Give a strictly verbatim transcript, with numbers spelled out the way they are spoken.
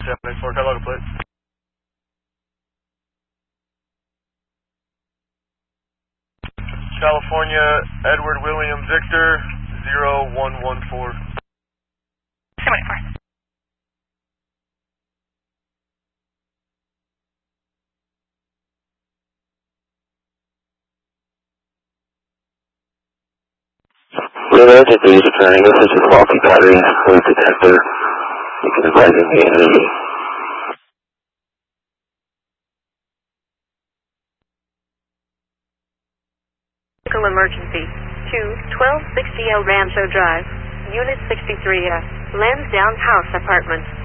seven four, Carlotta, please. California, Edward William Victor, zero one one four. seven four. Leonard, if there is a triangle, this is faulty battery with detector. You can advise immediately. Vehicle emergency. two twelve sixty L Rancho Drive, Unit sixty-three F, Lansdowne House Apartment.